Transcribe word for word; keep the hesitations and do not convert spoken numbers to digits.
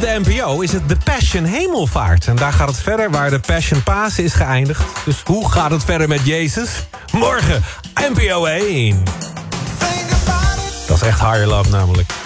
de N P O is het de Passion Hemelvaart. En daar gaat het verder waar de Passion Pasen is geëindigd. Dus hoe gaat het verder met Jezus? Morgen, N P O één. Dat is echt Higher Love namelijk.